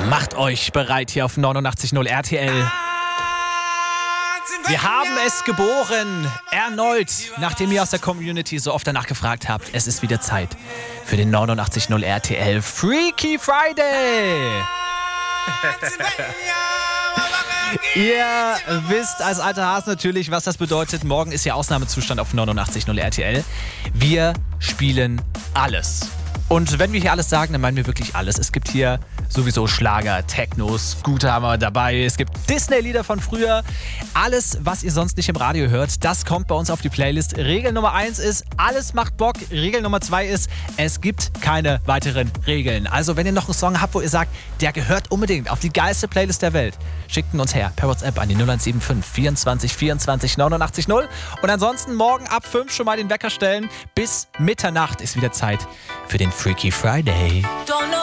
Macht euch bereit hier auf 89.0 RTL. Wir haben es geboren, erneut, nachdem ihr aus der Community so oft danach gefragt habt. Es ist wieder Zeit für den 89.0 RTL Freaky Friday. Ihr wisst als alter Hase natürlich, was das bedeutet. Morgen ist ja Ausnahmezustand auf 89.0 RTL. Wir spielen alles. Und wenn wir hier alles sagen, dann meinen wir wirklich alles. Es gibt hier sowieso Schlager, Techno, Scooter haben wir dabei. Es gibt Disney-Lieder von früher. Alles, was ihr sonst nicht im Radio hört, das kommt bei uns auf die Playlist. Regel Nummer 1 ist, alles macht Bock. Regel Nummer 2 ist, es gibt keine weiteren Regeln. Also wenn ihr noch einen Song habt, wo ihr sagt, der gehört unbedingt auf die geilste Playlist der Welt, schickt ihn uns her per WhatsApp an die 0175 24 24 89 0. Und ansonsten morgen ab 5 schon mal den Wecker stellen. Bis Mitternacht ist wieder Zeit für den Freaky Friday.